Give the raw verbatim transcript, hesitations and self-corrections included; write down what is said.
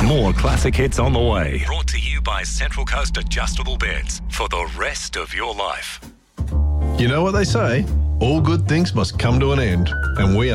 More classic hits on the way. Brought to you by Central Coast Adjustable Beds for the rest of your life. You know what they say? All good things must come to an end, and we